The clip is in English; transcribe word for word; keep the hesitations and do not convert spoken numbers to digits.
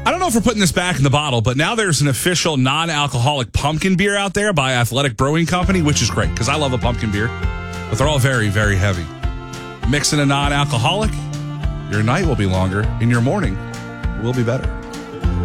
I don't know if we're putting this back in the bottle, but now there's an official non-alcoholic pumpkin beer out there by Athletic Brewing Company, which is great because I love a pumpkin beer, but they're all very, very heavy. Mix in a non-alcoholic, your night will be longer and your morning will be better.